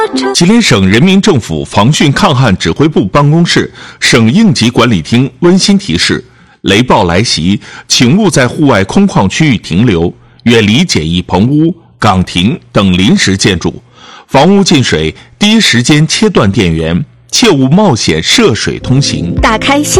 吉林省人民政府防汛抗旱指挥部办公室省应急管理厅温馨提示：雷暴来袭，请勿在户外空旷区域停留，远离简易棚屋、岗亭等临时建筑。房屋进水，第一时间切断电源，切勿冒险涉水通行。 打开